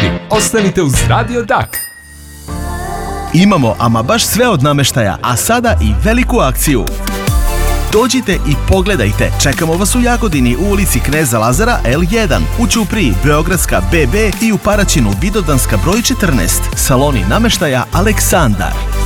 Hrvatski. Ostanite uz Radio Dak. Imamo ama baš sve od namještaja, a sada i veliku akciju. Dođite i pogledajte. Čekamo vas u Jagodini u ulici Kneza Lazara L1, u Ćupriji Beogradska BB i u Paraćinu Vidovdanska broj 14. Saloni namještaja Aleksandar.